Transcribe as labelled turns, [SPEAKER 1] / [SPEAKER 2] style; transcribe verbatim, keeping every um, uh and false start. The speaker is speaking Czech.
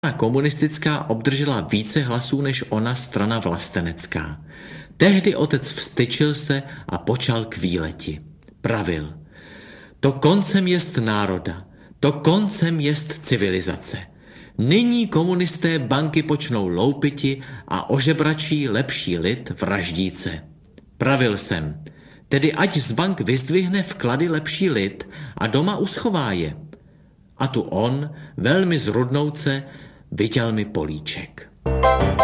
[SPEAKER 1] Strana komunistická obdržela více hlasů než ona strana vlastenecká. Tehdy otec vstyčil se a počal k výleti. Pravil: to koncem jest národa, to koncem jest civilizace. Nyní komunisté banky počnou loupiti a ožebračí lepší lid vraždíce. Pravil jsem, tedy ať z bank vyzdvihne vklady lepší lid a doma uschová je. A tu on, velmi zrudnouce, viděl mi políček.